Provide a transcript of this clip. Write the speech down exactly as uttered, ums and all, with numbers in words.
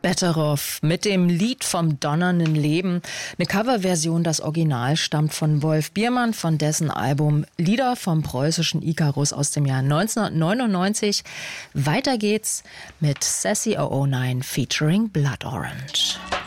Better Off mit dem Lied vom donnernden Leben. Eine Coverversion, das Original stammt von Wolf Biermann, von dessen Album Lieder vom preußischen Ikarus aus dem Jahr neunzehnhundertneunundneunzig. Weiter geht's mit Sassy null null neun featuring Blood Orange.